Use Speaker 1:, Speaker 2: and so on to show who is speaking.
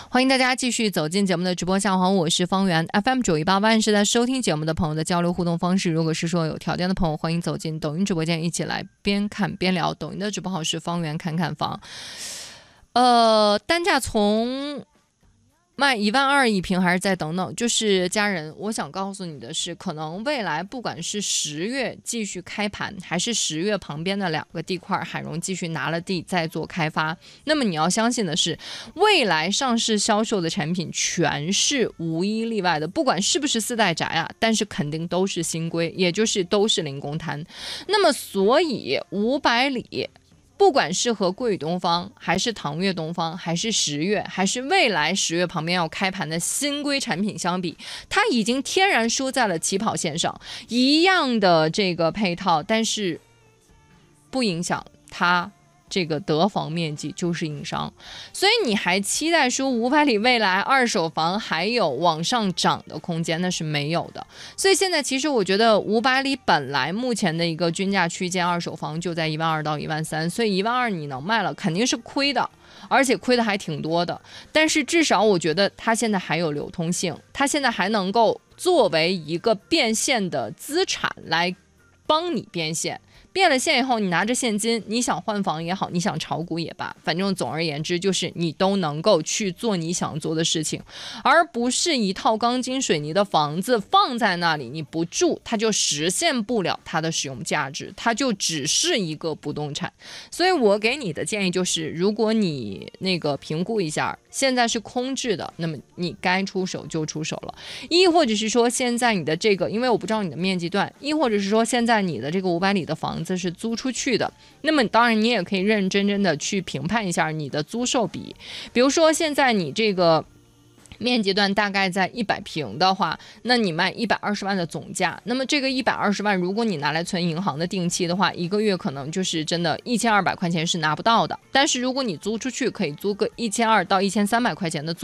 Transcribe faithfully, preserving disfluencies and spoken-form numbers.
Speaker 1: 欢迎大家继续走进节目的直播下方，我是方圆 F M 九一八万是在收听节目的朋友的交流互动方式。如果是说有条件的朋友，欢迎走进抖音直播间，一起来边看边聊。抖音的直播号是方圆看看房。呃，单价从卖一万二一平还是再等等，就是家人，我想告诉你的是，可能未来不管是十月继续开盘，还是十月旁边的两个地块海融继续拿了地再做开发，那么你要相信的是，未来上市销售的产品全是无一例外的，不管是不是四代宅啊，但是肯定都是新规，也就是都是零公摊。那么所以五百里。不管是和桂宇东方还是唐悦东方还是十月还是未来十月旁边要开盘的新规产品相比，它已经天然输在了起跑线上，一样的这个配套，但是不影响它这个得房面积就是硬伤。所以你还期待说五百里未来二手房还有往上涨的空间，那是没有的。所以现在其实我觉得五百里本来目前的一个均价区间，二手房就在一万二到一万三，所以一万二你能卖了肯定是亏的，而且亏的还挺多的。但是至少我觉得它现在还有流通性，它现在还能够作为一个变现的资产来帮你变现。变了现以后，你拿着现金，你想换房也好，你想炒股也罢，反正总而言之就是你都能够去做你想做的事情，而不是一套钢筋水泥的房子放在那里你不住，它就实现不了它的使用价值，它就只是一个不动产。所以我给你的建议就是，如果你那个评估一下现在是空置的，那么你该出手就出手了，亦或者是说现在你的这个，因为我不知道你的面积段，亦或者是说现在你的这个五百里的房子是租出去的，那么当然你也可以认认真真的去评判一下你的租售比。比如说现在你这个面积段大概在一百平的话，那你卖一百二十万的总价，那么这个一百二十万如果你拿来存银行的定期的话，一个月可能就是真的一千二百块钱是拿不到的。但是如果你租出去，可以租个一千二到一千三百块钱的租